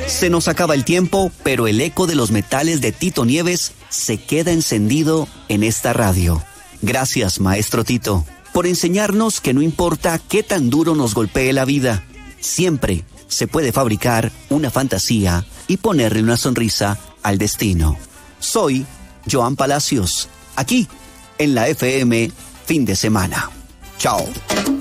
Se nos acaba el tiempo, pero el eco de los metales de Tito Nieves se queda encendido en esta radio. Gracias, maestro Tito, por enseñarnos que no importa qué tan duro nos golpee la vida, siempre se puede fabricar una fantasía y ponerle una sonrisa al destino. Soy Joan Palacios, aquí en la FM Fin de Semana. Chao.